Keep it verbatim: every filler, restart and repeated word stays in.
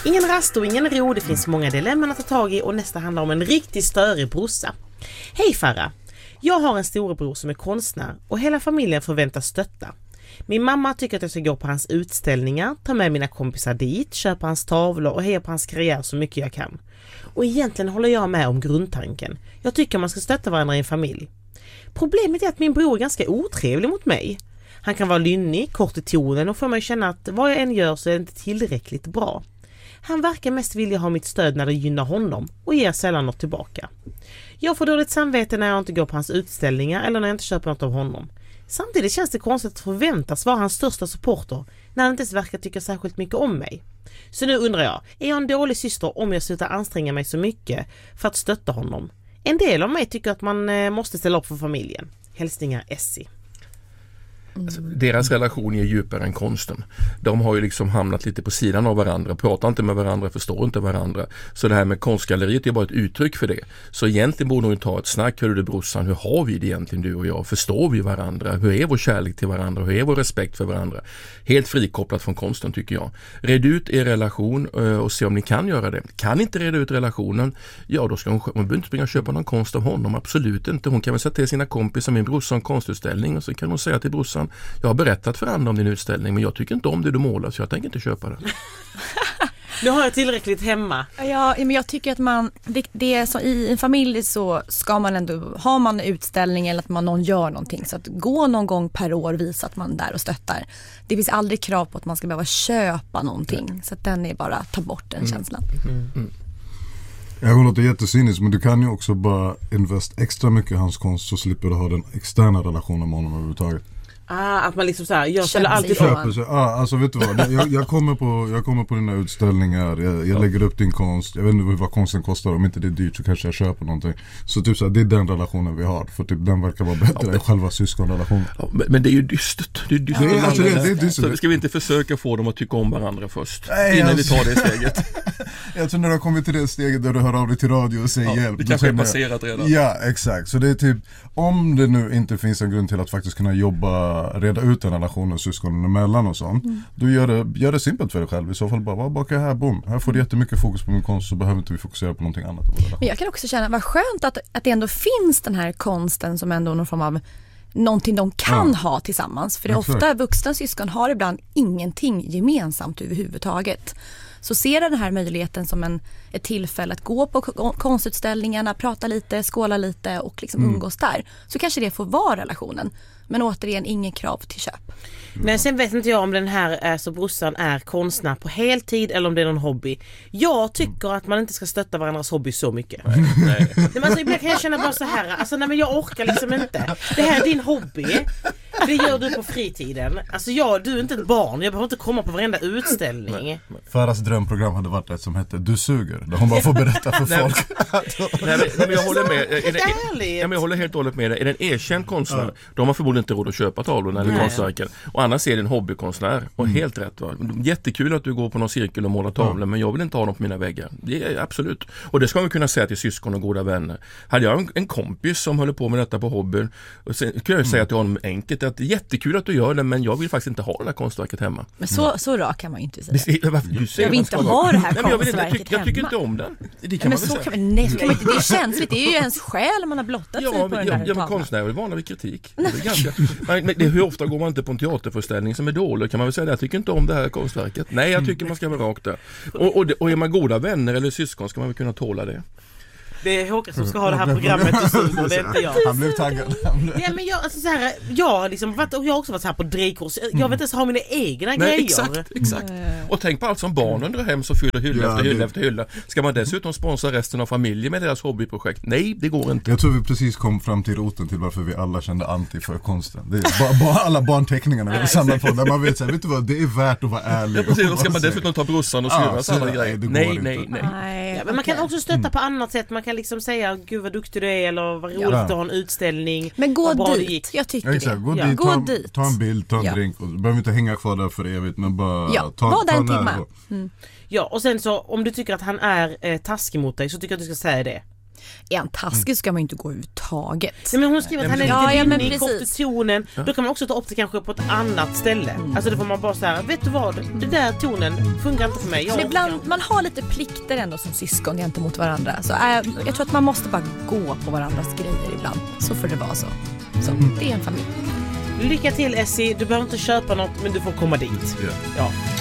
Ingen rast och ingen ro, det finns många dilemman att ta tag i och nästa handlar om en riktigt störig brorsa. Hej Farah, jag har en storebror som är konstnär och hela familjen förväntas stötta. Min mamma tycker att jag ska gå på hans utställningar, ta med mina kompisar dit, köpa hans tavlor och heja på hans karriär så mycket jag kan. Och egentligen håller jag med om grundtanken. Jag tycker man ska stötta varandra i en familj. Problemet är att min bror är ganska otrevlig mot mig. Han kan vara lynnig, kort i tonen och får mig känna att vad jag än gör så är det inte tillräckligt bra. Han verkar mest vilja ha mitt stöd när det gynnar honom och ger sällan något tillbaka. Jag får dåligt samvete när jag inte går på hans utställningar eller när jag inte köper något av honom. Samtidigt känns det konstigt att förväntas vara hans största supporter när han inte ens verkar tycka särskilt mycket om mig. Så nu undrar jag, är jag en dålig syster om jag slutar anstränga mig så mycket för att stötta honom? En del av mig tycker att man måste ställa upp för familjen. Hälsningar Essie. Alltså, deras relation är djupare än konsten. De har ju liksom hamnat lite på sidan av varandra, pratar inte med varandra, förstår inte varandra. Så det här med konstgalleriet är bara ett uttryck för det. Så egentligen borde hon ta ett snack, hörru du brorsan, hur har vi det egentligen du och jag? Förstår vi varandra? Hur är vår kärlek till varandra? Hur är vår respekt för varandra? Helt frikopplat från konsten tycker jag. Red ut er relation och se om ni kan göra det. Kan inte reda ut relationen, ja då ska hon, hon behöver inte springa och köpa någon konst av honom, absolut inte. Hon kan väl säga till sina kompisar, min brorsan konstutställning, och så kan hon säga till brorsan, jag har berättat för andra om din utställning men jag tycker inte om det du målar så jag tänker inte köpa det. Nu har jag tillräckligt hemma. Ja, men jag tycker att man det, det är så, i en familj så ska man ändå, har man en utställning eller att man någon gör någonting, så att gå någon gång per år visa att man är där och stöttar. Det finns aldrig krav på att man ska behöva köpa någonting, mm. så att den är bara ta bort den mm. känslan. Mm. Mm. Jag låter jättecyniskt, men du kan ju också bara invest extra mycket i hans konst så slipper du ha den externa relationen med honom överhuvudtaget. Ah, att man liksom så här, jag ställer alltid köper sig. Ah, alltså vet du vad, jag, jag, kommer på, jag kommer på dina utställningar, jag, jag lägger upp din konst, jag vet inte vad konsten kostar, om inte det är dyrt så kanske jag köper någonting. Så typ så här, det är den relationen vi har, för typ den verkar vara bättre ja, än själva syskonrelationen. Ja, men, men det är ju dystert. Det är dystert. Ja, alltså det, det är dystert. Så ska vi inte försöka få dem att tycka om varandra först, Nej, innan alltså, vi tar det steget. Jag tror när du har kommit till det steget där du hör av dig till radio och säger ja, hjälp. Det kanske är passerat redan. Ja, exakt. Så det är typ, om det nu inte finns en grund till att faktiskt kunna jobba, reda ut den relationen syskonen emellan och sånt, mm. då gör det, gör det simpelt för dig själv. I så fall bara, baka här, boom. Här får du jättemycket fokus på min konst, så behöver inte vi fokusera på någonting annat. Men jag kan också känna, vad skönt att, att det ändå finns den här konsten som ändå någon form av någonting de kan ja. ha tillsammans. För det är ofta vuxna syskon har ibland ingenting gemensamt överhuvudtaget. Så ser den här möjligheten som en, ett tillfälle att gå på konstutställningarna, prata lite, skåla lite och liksom mm. umgås där. Så kanske det får vara relationen. Men återigen, ingen krav till köp. Men sen vet inte jag om den här är så brorsan är konstnär på heltid eller om det är någon hobby. Jag tycker att man inte ska stötta varandras hobby så mycket. Nej, nej. Men alltså, ibland kan jag känna bara så här, alltså nej men jag orkar liksom inte. Det här är din hobby. Det gör du på fritiden. Alltså jag, du är inte ett barn. Jag behöver inte komma på varenda utställning. Farahs drömprogram hade varit ett som hette Du suger. Där hon bara får berätta för nej, folk. Nej, men, men jag håller med. Är det, är, ja, men jag håller helt och hållet med. Är det en erkänd konstnär? Ja. De har förmodligen inte råd att köpa tavlorna eller konstverken. Och annars är det en hobbykonstnär. Och mm. helt rätt. Va? Jättekul att du går på någon cirkel och målar tavlor. Ja. Men jag vill inte ha dem på mina väggar. Det är absolut. Och det ska man kunna säga till syskon och goda vänner. Hade jag en, en kompis som håller på med detta på hobbyn. Och sen kan jag mm. säga till honom enkelt att det är jättekul att du gör det, men jag vill faktiskt inte ha det här konstverket hemma. Men så, mm. så rak kan man ju inte säga. Det, varför, du säger jag vill inte ha det här nej, konstverket jag, vill, jag, tyck, jag tycker inte om den. Det kan men man så kan man, nej, kan man inte, det är känsligt. Det är ju ens själ man har blottat ja, sig på den ja, där ja, men konstnärer är väl vana vid kritik. Det är ganska, men det, hur ofta går man inte på en teaterföreställning som är dålig? Kan man väl säga det? Jag tycker inte om det här konstverket. Nej, jag tycker man ska vara rakt där. Och, och, och är man goda vänner eller syskon ska man väl kunna tåla det. Det är Håkan som ska ha det här programmet och det är inte jag. Han blev taggad. Ja, men jag, alltså så här, jag, liksom, jag har också varit så här på drejkurs. Jag vet inte ens ha mina egna Nej, grejer. Exakt, exakt. Mm. Och tänk på allt som barnen drar hem så fyller hylla ja, efter hylla det... efter hylla. Ska man dessutom sponsra resten av familjen med deras hobbyprojekt? Nej, det går inte. Jag tror vi precis kom fram till roten till varför vi alla kände anti för konsten. Det är bara, bara alla barnteckningarna vi har samlat på. Där man vet, så här, vet du vad, det är värt att vara ärlig. Ja, precis, då ska man dessutom ta brorsan och syrras alla grejer. Nej, nej, nej. nej. Ja, men man kan också stötta på annat sätt. Man kan liksom säga, gud vad duktig du är, eller vad roligt ja. att ha en utställning. Men gå dit, jag tycker ja, det. Gå, ja. dit, ta, gå dit. Ta en bild, ta en ja. drink. Och du behöver inte hänga kvar där för evigt, men bara ja. ta, var ta den timma. Mm. Ja, och sen så om du tycker att han är eh, taskig mot dig så tycker jag att du ska säga det. Är han taskig ska man ju inte gå överhuvudtaget. Ja, men hon skriver att han är Ja, lite ja, men linnig, kort i precis. tonen. Då kan man också ta upp det kanske på ett annat ställe. Mm. Alltså då får man bara säga, vet du vad, det där tonen funkar inte för mig. Jag Men ibland, man har lite plikter ändå som syskon gentemot varandra. Så äh, jag tror att man måste bara gå på varandras grejer ibland. Så får det vara så. Så det är en familj. Lycka till Essie, du behöver inte köpa något men du får komma dit. Ja. Ja.